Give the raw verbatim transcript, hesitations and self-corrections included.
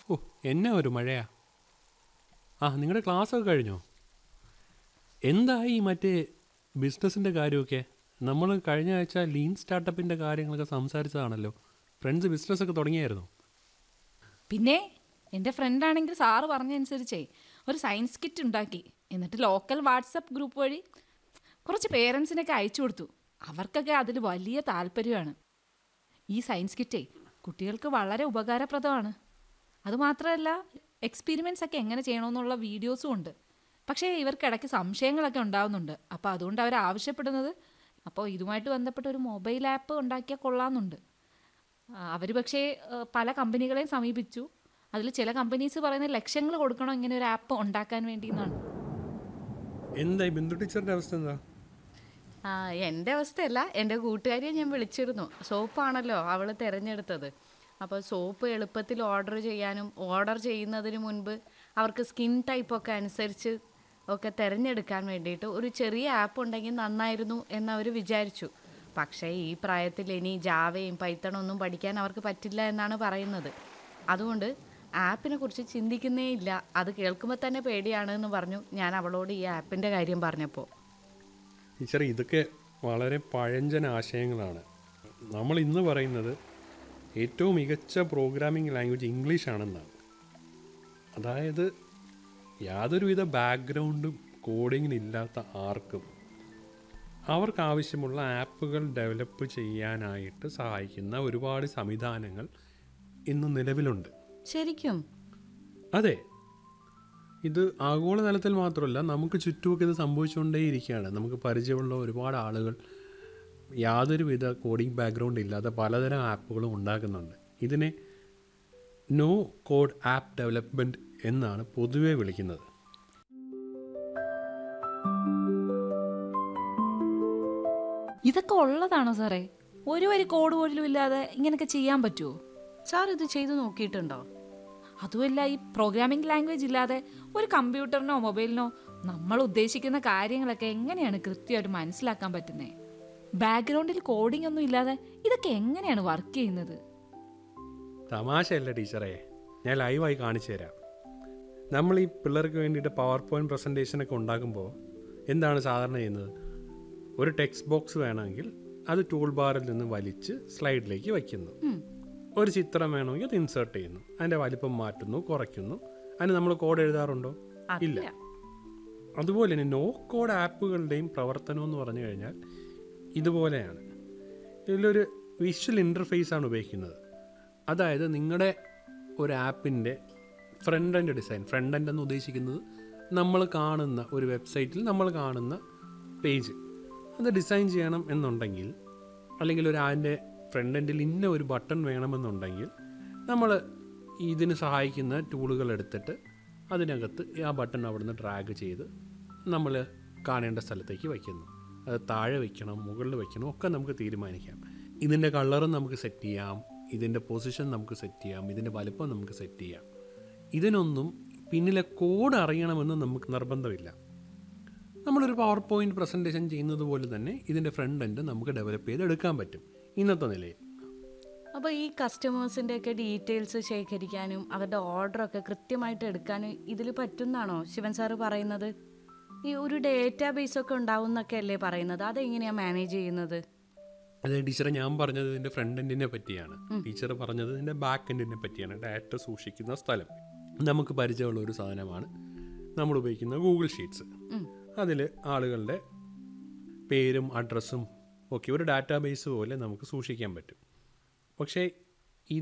ഓ, എന്നാ ഒരു മഴയാ. ആ, നിങ്ങളുടെ ക്ലാസ്സൊക്കെ കഴിഞ്ഞോ? എന്തായി മറ്റേ ബിസിനസ്സിൻ്റെ കാര്യമൊക്കെ? നമ്മൾ കഴിഞ്ഞ ആഴ്ച ലീൻ സ്റ്റാർട്ടപ്പിൻ്റെ കാര്യങ്ങളൊക്കെ സംസാരിച്ചതാണല്ലോ. ഫ്രണ്ട്സ് ബിസിനസ്സൊക്കെ തുടങ്ങിയായിരുന്നു. പിന്നെ എൻ്റെ ഫ്രണ്ടാണെങ്കിൽ സാറ് പറഞ്ഞതനുസരിച്ചേ ഒരു സയൻസ് കിറ്റ് ഉണ്ടാക്കി. എന്നിട്ട് ലോക്കൽ വാട്സപ്പ് ഗ്രൂപ്പ് വഴി കുറച്ച് പേരൻസിനൊക്കെ അയച്ചു കൊടുത്തു. അവർക്കൊക്കെ അതിൽ വലിയ താല്പര്യമാണ്. ഈ സയൻസ് കിറ്റേ കുട്ടികൾക്ക് വളരെ ഉപകാരപ്രദമാണ്. അതുമാത്രമല്ല, എക്സ്പീരിമെൻറ്റ്സ് ഒക്കെ എങ്ങനെ ചെയ്യണമെന്നുള്ള വീഡിയോസും ഉണ്ട്. പക്ഷേ ഇവർക്ക് ഇടയ്ക്ക് സംശയങ്ങളൊക്കെ ഉണ്ടാകുന്നുണ്ട്. അപ്പോൾ അതുകൊണ്ട് അവർ ആവശ്യപ്പെടുന്നത് അപ്പോൾ ഇതുമായിട്ട് ബന്ധപ്പെട്ട ഒരു മൊബൈൽ ആപ്പ് ഉണ്ടാക്കിയാൽ കൊള്ളാമെന്നുണ്ട്. അവർ പക്ഷേ പല കമ്പനികളെയും സമീപിച്ചു. അതിൽ ചില കമ്പനീസ് പറയുന്ന ലക്ഷങ്ങൾ കൊടുക്കണം ഇങ്ങനെ ഒരു ആപ്പ് ഉണ്ടാക്കാൻ വേണ്ടി എന്നാണ്. എന്തായി ബിന്ദു ടീച്ചറിൻ്റെ അവസ്ഥ എന്താ? ആ എൻ്റെ അവസ്ഥയല്ല, എൻ്റെ കൂട്ടുകാരിയെ ഞാൻ വിളിച്ചിരുന്നു. സോപ്പാണല്ലോ അവൾ തിരഞ്ഞെടുത്തത്. അപ്പോൾ സോപ്പ് എളുപ്പത്തിൽ ഓർഡർ ചെയ്യാനും ഓർഡർ ചെയ്യുന്നതിന് മുൻപ് അവർക്ക് സ്കിൻ ടൈപ്പൊക്കെ അനുസരിച്ച് ഒക്കെ തിരഞ്ഞെടുക്കാൻ വേണ്ടിയിട്ട് ഒരു ചെറിയ ആപ്പ് ഉണ്ടെങ്കിൽ നന്നായിരുന്നു എന്നവർ വിചാരിച്ചു. പക്ഷേ ഈ പ്രായത്തിൽ ഇനി ജാവയും പൈത്തണൊന്നും പഠിക്കാൻ അവർക്ക് പറ്റില്ല എന്നാണ് പറയുന്നത്. അതുകൊണ്ട് ആപ്പിനെ കുറിച്ച് ചിന്തിക്കുന്നേ ഇല്ല. അത് കേൾക്കുമ്പോൾ തന്നെ പേടിയാണ് എന്ന് പറഞ്ഞു ഞാൻ അവളോട് ഈ ആപ്പിൻ്റെ കാര്യം പറഞ്ഞപ്പോൾ. ടീച്ചർ, ഇതൊക്കെ വളരെ പഴഞ്ചൻ ആശയങ്ങളാണ്. നമ്മൾ ഇന്ന് പറയുന്നത് ഏറ്റവും മികച്ച പ്രോഗ്രാമിംഗ് ലാംഗ്വേജ് ഇംഗ്ലീഷാണെന്നാണ്. അതായത് യാതൊരുവിധ ബാക്ക്ഗ്രൗണ്ടും കോഡിങ്ങിനില്ലാത്ത ആർക്കും അവർക്കാവശ്യമുള്ള ആപ്പുകൾ ഡെവലപ്പ് ചെയ്യാനായിട്ട് സഹായിക്കുന്ന ഒരുപാട് സംവിധാനങ്ങൾ ഇന്ന് നിലവിലുണ്ട്. ശരിക്കും? അതെ, ഇത് ആഗോളതലത്തിൽ മാത്രമല്ല, നമുക്ക് ചുറ്റുമൊക്കെ ഇത് സംഭവിച്ചുകൊണ്ടേയിരിക്കുകയാണ്. നമുക്ക് പരിചയമുള്ള ഒരുപാട് ആളുകൾ യാതൊരുവിധ കോഡിംഗ് ബാക്ക്ഗ്രൗണ്ട് ഇല്ലാതെ പലതരം ആപ്പുകളും ഉണ്ടാക്കുന്നുണ്ട്. ഇതിനെ നോ കോഡ് ആപ്പ് ഡെവലപ്മെൻറ്റ് എന്നാണ് പൊതുവെ വിളിക്കുന്നത്. ഇതൊക്കെ ഉള്ളതാണോ സാറേ? ഒരു വരി കോഡ് പോലും ഇല്ലാതെ ഇങ്ങനെയൊക്കെ ചെയ്യാൻ പറ്റുമോ? സാർ ഇത് ചെയ്തു നോക്കിയിട്ടുണ്ടോ? അതുമല്ല, ഈ പ്രോഗ്രാമിംഗ് ലാംഗ്വേജ് ഇല്ലാതെ ഒരു കമ്പ്യൂട്ടറിനോ മൊബൈലിനോ നമ്മൾ ഉദ്ദേശിക്കുന്ന കാര്യങ്ങളൊക്കെ എങ്ങനെയാണ് കൃത്യമായിട്ട് മനസ്സിലാക്കാൻ പറ്റുന്നത്? ബാക്ക്ഗ്രൗണ്ടിൽ കോഡിംഗ് ഒന്നും ഇല്ലാതെ ഇതൊക്കെ എങ്ങനെയാണ് വർക്ക് ചെയ്യുന്നത്? തമാശയല്ല ടീച്ചറേ, ഞാൻ ലൈവായി കാണിച്ചു തരാം. നമ്മൾ ഈ പിള്ളേർക്ക് വേണ്ടിയിട്ട് പവർ പോയിൻറ്റ് പ്രസൻറ്റേഷനൊക്കെ ഉണ്ടാക്കുമ്പോൾ എന്താണ് സാധാരണ ചെയ്യുന്നത്? ഒരു ടെക്സ്റ്റ് ബോക്സ് വേണമെങ്കിൽ അത് ടൂൾ ബാറിൽ നിന്ന് വലിച്ച് സ്ലൈഡിലേക്ക് വയ്ക്കുന്നു. ഒരു ചിത്രം വേണമെങ്കിൽ അത് ഇൻസേർട്ട് ചെയ്യുന്നു, അതിൻ്റെ വലിപ്പം മാറ്റുന്നു, കുറയ്ക്കുന്നു. അതിന് നമ്മൾ കോഡ് എഴുതാറുണ്ടോ? ഇല്ല. അതുപോലെ തന്നെ നോ കോഡ് ആപ്പുകളുടെയും പ്രവർത്തനം എന്ന് പറഞ്ഞു കഴിഞ്ഞാൽ ഇതുപോലെയാണ്. ഇതിലൊരു വിഷ്വൽ ഇൻ്റർഫേസാണ് ഉപയോഗിക്കുന്നത്. അതായത് നിങ്ങളുടെ ഒരു ആപ്പിൻ്റെ front end design, front end എന്ന് ഉദ്ദേശിക്കുന്നത് നമ്മൾ കാണുന്ന ഒരു വെബ്സൈറ്റിൽ നമ്മൾ കാണുന്ന പേജ് അത് ഡിസൈൻ ചെയ്യണം എന്നുണ്ടെങ്കിൽ, അല്ലെങ്കിൽ ഒരു അതിൻ്റെ ഫ്രണ്ട് എൻഡിൽ ഇന്ന ഒരു ബട്ടൺ വേണമെന്നുണ്ടെങ്കിൽ നമ്മൾ ഇതിന് സഹായിക്കുന്ന ടൂളുകൾ എടുത്തിട്ട് അതിനകത്ത് ആ ബട്ടൺ അവിടുന്ന് ഡ്രാഗ് ചെയ്ത് നമ്മൾ കാണേണ്ട സ്ഥലത്തേക്ക് വയ്ക്കുന്നു. അത് താഴെ വയ്ക്കണം, മുകളിൽ വയ്ക്കണം, ഒക്കെ നമുക്ക് തീരുമാനിക്കാം. ഇതിൻ്റെ കളറും നമുക്ക് സെറ്റ് ചെയ്യാം, ഇതിൻ്റെ പൊസിഷൻ നമുക്ക് സെറ്റ് ചെയ്യാം, ഇതിൻ്റെ വലുപ്പം നമുക്ക് സെറ്റ് ചെയ്യാം. ഇതിനൊന്നും പിന്നിലെ കോഡ് അറിയണമെന്ന് നമുക്ക് നിർബന്ധമില്ല. നമ്മളൊരു പവർ പോയിൻറ്റ് പ്രസൻറ്റേഷൻ ചെയ്യുന്നത് പോലെ തന്നെ ഇതിൻ്റെ ഫ്രണ്ട് എൻഡ് നമുക്ക് ഡെവലപ്പ് ചെയ്തെടുക്കാൻ പറ്റും ഇന്നത്തെ നിലയിൽ. അപ്പോൾ ഈ കസ്റ്റമേഴ്സിൻ്റെ ഒക്കെ ഡീറ്റെയിൽസ് ശേഖരിക്കാനും അവരുടെ ഓർഡറൊക്കെ കൃത്യമായിട്ട് എടുക്കാനും ഇതിൽ പറ്റുന്നാണോ ശിവൻ സാറ് പറയുന്നത്? ഈ ഒരു ഡേറ്റാ ബേസൊക്കെ ഉണ്ടാവും എന്നൊക്കെ അല്ലേ പറയുന്നത്? അതെങ്ങനെയാണ് മാനേജ് ചെയ്യുന്നത്? അതെ ടീച്ചറെ, ഞാൻ പറഞ്ഞത് ഇതിൻ്റെ ഫ്രണ്ട് എൻഡിനെ പറ്റിയാണ്. ടീച്ചർ പറഞ്ഞത് ഇതിൻ്റെ ബാക്ക് എൻഡിനെ പറ്റിയാണ്. ഡാറ്റ സൂക്ഷിക്കുന്ന സ്ഥലം നമുക്ക് പരിചയമുള്ള ഒരു സാധനമാണ് നമ്മൾ ഉപയോഗിക്കുന്ന ഗൂഗിൾ ഷീറ്റ്സ്. അതിൽ ആളുകളുടെ പേരും അഡ്രസ്സും ഒക്കെ ഒരു ഡാറ്റാബേസ് പോലെ നമുക്ക് സൂക്ഷിക്കാൻ പറ്റും. പക്ഷേ